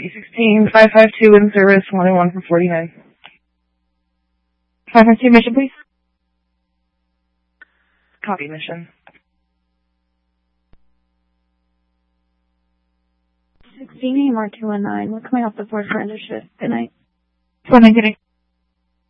B16, 552 in service, 101 for 49. 552 mission, please. Copy mission. 16 AMR 219. We're coming off the 4 surrender shift. Good night. 419.